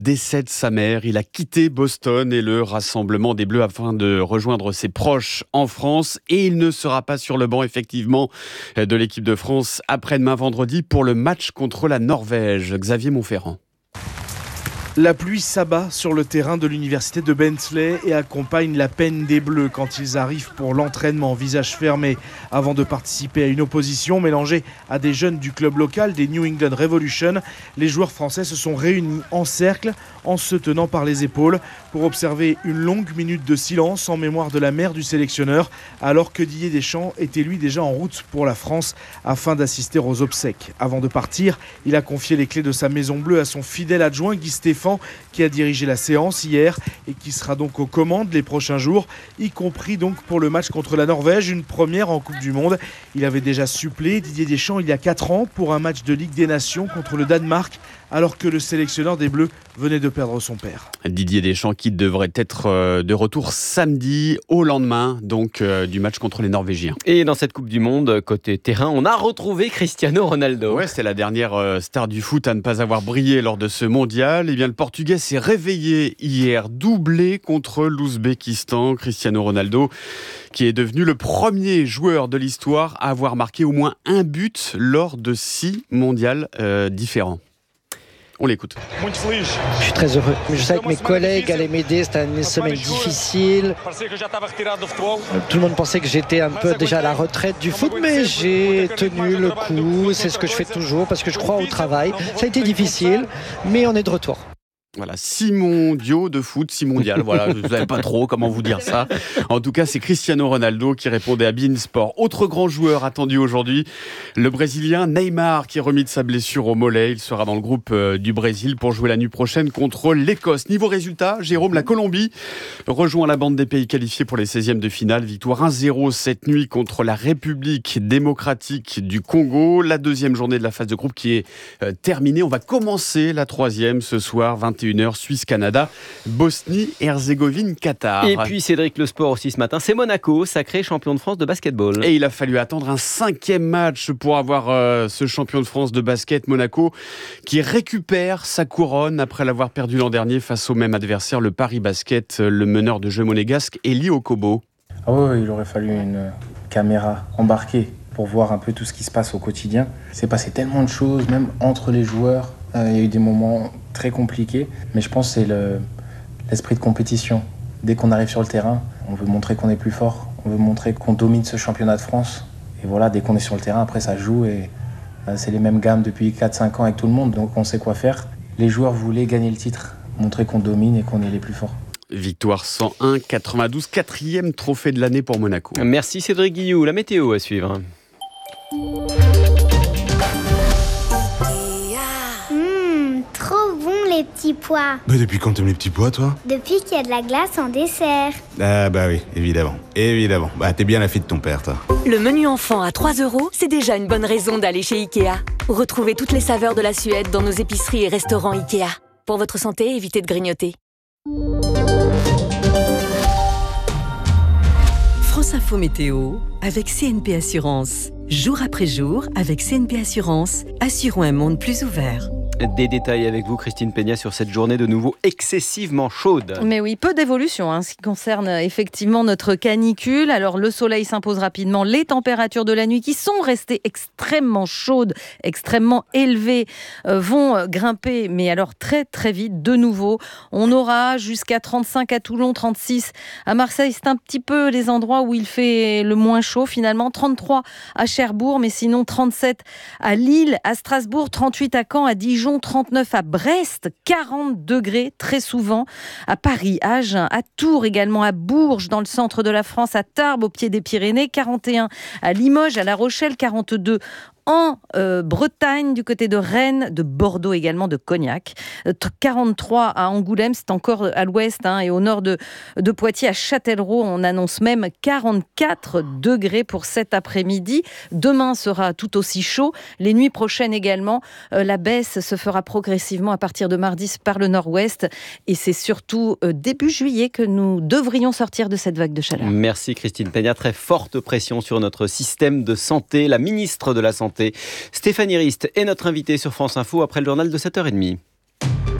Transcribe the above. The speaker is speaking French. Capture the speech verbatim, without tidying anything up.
Décès de sa mère, il a quitté Boston et le rassemblement des Bleus afin de rejoindre ses proches en France. Et il ne sera pas sur le banc, effectivement, de l'équipe de France après-demain vendredi pour le match contre la Norvège. Xavier Monferrand. La pluie s'abat sur le terrain de l'université de Bentley et accompagne la peine des Bleus quand ils arrivent pour l'entraînement, visage fermé, avant de participer à une opposition mélangée à des jeunes du club local des New England Revolution. Les joueurs français se sont réunis en cercle en se tenant par les épaules pour observer une longue minute de silence en mémoire de la mère du sélectionneur, alors que Didier Deschamps était lui déjà en route pour la France afin d'assister aux obsèques. Avant de partir, il a confié les clés de sa maison bleue à son fidèle adjoint Guy Stéphane, qui a dirigé la séance hier et qui sera donc aux commandes les prochains jours, y compris donc pour le match contre la Norvège, une première en Coupe du Monde. Il avait déjà suppléé Didier Deschamps il y a quatre ans pour un match de Ligue des Nations contre le Danemark, alors que le sélectionneur des Bleus venait de perdre son père. Didier Deschamps qui devrait être de retour samedi au lendemain donc du match contre les Norvégiens. Et dans cette Coupe du Monde, côté terrain, on a retrouvé Cristiano Ronaldo. Ouais, c'est la dernière star du foot à ne pas avoir brillé lors de ce mondial. Eh bien, le Portugais s'est réveillé hier, doublé contre l'Ouzbékistan. Cristiano Ronaldo, qui est devenu le premier joueur de l'histoire à avoir marqué au moins un but lors de six mondials euh, différents. On l'écoute. Je suis très heureux. Je savais que mes collègues allaient m'aider. C'était une semaine difficile. Tout le monde pensait que j'étais un peu déjà à la retraite du foot, mais j'ai tenu le coup. C'est ce que je fais toujours parce que je crois au travail. Ça a été difficile, mais on est de retour. Voilà, six mondiaux de foot, six mondiales. Voilà, je ne savais pas trop comment vous dire ça. En tout cas, c'est Cristiano Ronaldo qui répondait à beIN Sport. Autre grand joueur attendu aujourd'hui, le Brésilien Neymar, qui est remis de sa blessure au mollet. Il sera dans le groupe du Brésil pour jouer la nuit prochaine contre l'Écosse. Niveau résultat, Jérôme, la Colombie rejoint la bande des pays qualifiés pour les seizièmes de finale. Victoire un zéro cette nuit contre la République démocratique du Congo. La deuxième journée de la phase de groupe qui est euh, terminée. On va commencer la troisième ce soir, vingt et une heures, Suisse-Canada, Bosnie-Herzégovine-Qatar. Et puis Cédric, le sport aussi ce matin, c'est Monaco, sacré champion de France de basketball. Et il a fallu attendre un cinquième match pour avoir euh, ce champion de France de basket, Monaco, qui récupère sa couronne après l'avoir perdu l'an dernier face au même adversaire, le Paris Basket, le meneur de jeu monégasque, Elie Okobo. Ah ouais, il aurait fallu une caméra embarquée pour voir un peu tout ce qui se passe au quotidien. Il s'est passé tellement de choses, même entre les joueurs. Euh, il y a eu des moments très compliqués, mais je pense que c'est le, l'esprit de compétition. Dès qu'on arrive sur le terrain, on veut montrer qu'on est plus fort, on veut montrer qu'on domine ce championnat de France. Et voilà, dès qu'on est sur le terrain, après ça joue et euh, c'est les mêmes gammes depuis quatre cinq ans avec tout le monde, donc on sait quoi faire. Les joueurs voulaient gagner le titre, montrer qu'on domine et qu'on est les plus forts. Victoire cent un quatre-vingt-douze, quatrième trophée de l'année pour Monaco. Merci Cédric Guillou, la météo à suivre. Les petits pois. Bah depuis quand t'aimes les petits pois, toi? Depuis qu'il y a de la glace en dessert. Ah bah oui, évidemment, évidemment. Bah t'es bien la fille de ton père, toi. Le menu enfant à trois euros, c'est déjà une bonne raison d'aller chez Ikea. Retrouvez toutes les saveurs de la Suède dans nos épiceries et restaurants Ikea. Pour votre santé, évitez de grignoter. France Info Météo avec C N P Assurance. Jour après jour, avec C N P Assurance, assurons un monde plus ouvert. Des détails avec vous, Christine Peña, sur cette journée de nouveau excessivement chaude. Mais oui, peu d'évolution, hein, ce qui concerne effectivement notre canicule. Alors, le soleil s'impose rapidement. Les températures de la nuit, qui sont restées extrêmement chaudes, extrêmement élevées, euh, vont grimper, mais alors très très vite de nouveau. On aura jusqu'à trente-cinq à Toulon, trente-six à Marseille. C'est un petit peu les endroits où il fait le moins chaud finalement. trente-trois à Cherbourg, mais sinon trente-sept à Lille, à Strasbourg, trente-huit à Caen, à Dijon, trente-neuf à Brest, quarante degrés très souvent à Paris, à Agen, à Tours également, à Bourges dans le centre de la France, à Tarbes au pied des Pyrénées, quarante et un à Limoges, à La Rochelle, quarante-deux en euh, Bretagne, du côté de Rennes, de Bordeaux également, de Cognac. quarante-trois à Angoulême, c'est encore à l'ouest, hein, et au nord de, de Poitiers, à Châtellerault, on annonce même quarante-quatre degrés pour cet après-midi. Demain sera tout aussi chaud. Les nuits prochaines également, euh, la baisse se fera progressivement à partir de mardi par le nord-ouest. Et c'est surtout euh, début juillet que nous devrions sortir de cette vague de chaleur. Merci Christine Peña. Très forte pression sur notre système de santé. La ministre de la Santé, Stéphanie Rist, est notre invitée sur France Info après le journal de sept heures trente.